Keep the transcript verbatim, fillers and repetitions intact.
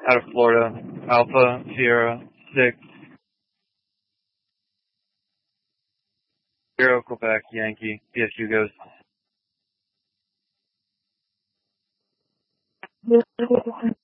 out of Florida. Alpha Sierra six zero Quebec Yankee. P S U goes.